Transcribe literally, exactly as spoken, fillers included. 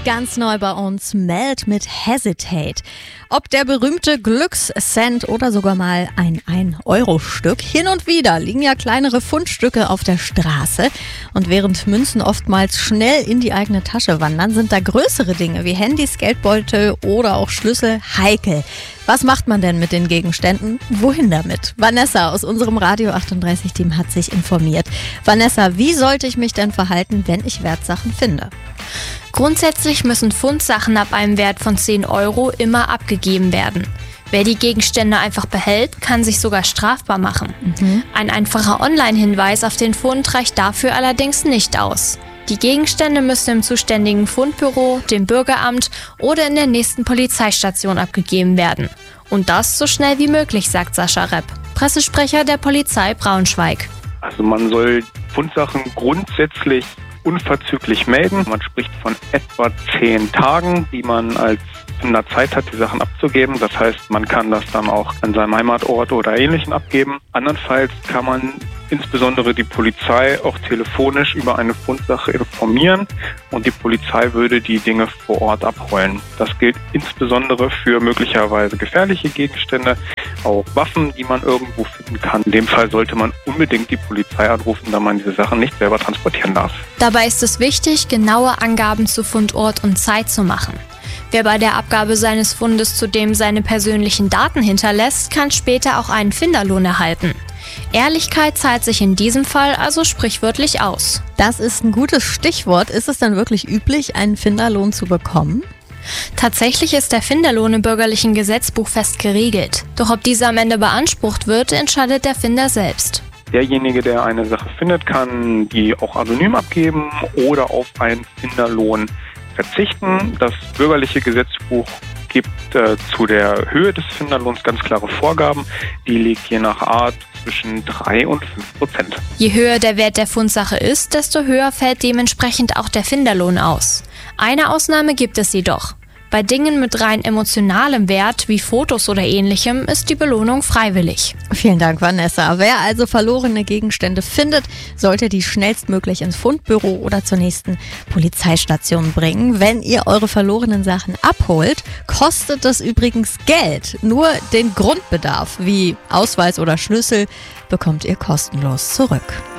Ganz neu bei uns, Meld mit Hesitate. Ob der berühmte Glückscent oder sogar mal ein ein-Euro-Stück. Hin und wieder liegen ja kleinere Fundstücke auf der Straße. Und während Münzen oftmals schnell in die eigene Tasche wandern, sind da größere Dinge wie Handys, Geldbeutel oder auch Schlüssel heikel. Was macht man denn mit den Gegenständen? Wohin damit? Vanessa aus unserem Radio achtunddreißig Team hat sich informiert. Vanessa, wie sollte ich mich denn verhalten, wenn ich Wertsachen finde? Grundsätzlich müssen Fundsachen ab einem Wert von zehn Euro immer abgegeben werden. Wer die Gegenstände einfach behält, kann sich sogar strafbar machen. Mhm. Ein einfacher Online-Hinweis auf den Fund reicht dafür allerdings nicht aus. Die Gegenstände müssen im zuständigen Fundbüro, dem Bürgeramt oder in der nächsten Polizeistation abgegeben werden. Und das so schnell wie möglich, sagt Sascha Repp, Pressesprecher der Polizei Braunschweig. Also man soll Fundsachen grundsätzlich unverzüglich melden. Man spricht von etwa zehn Tagen, die man als Finder Zeit hat, die Sachen abzugeben. Das heißt, man kann das dann auch an seinem Heimatort oder Ähnlichem abgeben. Andernfalls kann man insbesondere die Polizei auch telefonisch über eine Fundsache informieren und die Polizei würde die Dinge vor Ort abholen. Das gilt insbesondere für möglicherweise gefährliche Gegenstände, auch Waffen, die man irgendwo finden kann. In dem Fall sollte man unbedingt die Polizei anrufen, da man diese Sachen nicht selber transportieren darf. Dabei ist es wichtig, genaue Angaben zu Fundort und Zeit zu machen. Wer bei der Abgabe seines Fundes zudem seine persönlichen Daten hinterlässt, kann später auch einen Finderlohn erhalten. Ehrlichkeit zahlt sich in diesem Fall also sprichwörtlich aus. Das ist ein gutes Stichwort. Ist es dann wirklich üblich, einen Finderlohn zu bekommen? Tatsächlich ist der Finderlohn im bürgerlichen Gesetzbuch fest geregelt. Doch ob dieser am Ende beansprucht wird, entscheidet der Finder selbst. Derjenige, der eine Sache findet, kann die auch anonym abgeben oder auf einen Finderlohn verzichten. Das bürgerliche Gesetzbuch gibt äh, zu der Höhe des Finderlohns ganz klare Vorgaben. Die liegt je nach Art zwischen drei und fünf Prozent. Je höher der Wert der Fundsache ist, desto höher fällt dementsprechend auch der Finderlohn aus. Eine Ausnahme gibt es jedoch. Bei Dingen mit rein emotionalem Wert wie Fotos oder Ähnlichem ist die Belohnung freiwillig. Vielen Dank, Vanessa. Wer also verlorene Gegenstände findet, sollte die schnellstmöglich ins Fundbüro oder zur nächsten Polizeistation bringen. Wenn ihr eure verlorenen Sachen abholt, kostet das übrigens Geld. Nur den Grundbedarf wie Ausweis oder Schlüssel bekommt ihr kostenlos zurück.